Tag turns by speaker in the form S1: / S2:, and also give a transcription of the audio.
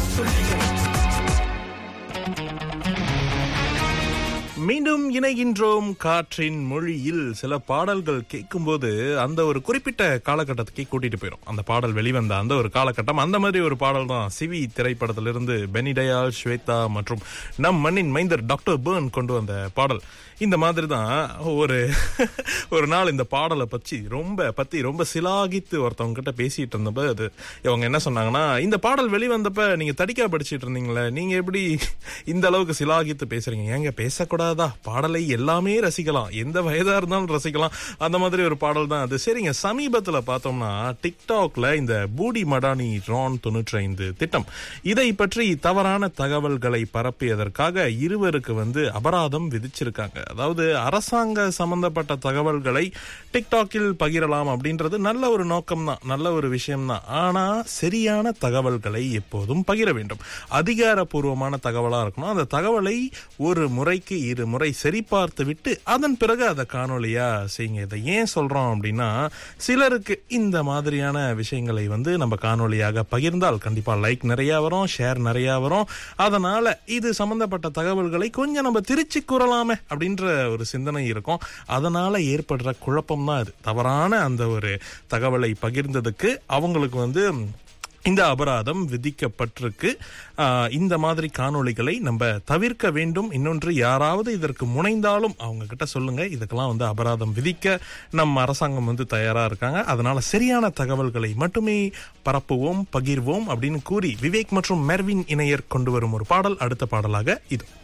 S1: மீண்டும் இணைகின்றோம் காற்றின் மொழியில். சில பாடல்கள் கேட்கும்போது அந்த ஒரு குறிப்பிட்ட காலகட்டத்துக்கே கூட்டிட்டு போயிடும். அந்த பாடல் வெளிவந்த அந்த ஒரு காலகட்டம், அந்த மாதிரி ஒரு பாடல் தான் சிவி திரைப்படத்திலிருந்து பெனி டயால், ஸ்வேதா மற்றும் நம் மண்ணின் மைந்தர் டாக்டர் பர்ன் கொண்டு வந்த பாடல். இந்த மாதிரி தான் ஒரு நாள் இந்த பாடலை பத்தி ரொம்ப சிலாகித்து ஒருத்தவங்க கிட்ட பேசிட்டு இருந்தப்ப இவங்க என்ன சொன்னாங்கன்னா, இந்த பாடல் வெளிவந்தப்ப நீங்க தடிக்கா படிச்சிட்டு இருந்தீங்களே, நீங்க எப்படி இந்த அளவுக்கு சிலாகித்து பேசுறீங்க? ஏங்க பேசக்கூடாதா? பாடலை எல்லாமே ரசிக்கலாம், எந்த வயதா இருந்தாலும் ரசிக்கலாம். அந்த மாதிரி ஒரு பாடல் தான் அது. சரிங்க, சமீபத்துல பார்த்தோம்னா டிக்டாக்ல இந்த பூடி மடானி ரான் 95 திட்டம், இதை பற்றி தவறான தகவல்களை பரப்பியதற்காக இருவருக்கு அபராதம் விதிச்சிருக்காங்க. அதாவது அரசாங்க சம்பந்தப்பட்ட தகவல்களை டிக்டாக்கில் பகிரலாம் அப்படின்றது நல்ல ஒரு நோக்கம் தான், நல்ல ஒரு விஷயம் தான். ஆனா சரியான தகவல்களை எப்போதும் பகிர வேண்டும். அதிகாரப்பூர்வமான தகவலா இருக்கணும். அந்த தகவலை ஒரு முறைக்கு 2 முறை சரிபார்த்து விட்டு அதன் பிறகு அதை காணொலியா செய்யுங்க. இதை ஏன் சொல்றோம் அப்படின்னா, சிலருக்கு இந்த மாதிரியான விஷயங்களை நம்ம காணொலியாக பகிர்ந்தால் கண்டிப்பா லைக் நிறைய வரும், ஷேர் நிறைய வரும். அதனால இது சம்பந்தப்பட்ட தகவல்களை கொஞ்சம் நம்ம திருச்சி கூறலாமே அப்படின்ற ஒரு சிந்தனை இருக்கும். அதனால ஏற்படுற குழப்பம் தான் அது. தவறான அந்த ஒரு தகவலை பகிர்ந்ததுக்கு அவங்களுக்கு இந்த அபராதம் விதிக்கப்பட்டிருக்கு. இந்த மாதிரி காணொளிகளை நம்ம தவிர்க்க வேண்டும். இன்னொன்று, யாராவது இதற்கு முனைந்தாலும் அவங்க கிட்ட சொல்லுங்க, இதுக்கெல்லாம் அபராதம் விதிக்க நம்ம அரசாங்கம் தயாரா இருக்காங்க. அதனால சரியான தகவல்களை மட்டுமே பரப்புவோம், பகிர்வோம் அப்படின்னு கூறி விவேக் மற்றும் மெர்வின் இணையர் கொண்டு வரும் ஒரு பாடல் அடுத்த பாடலாக இது.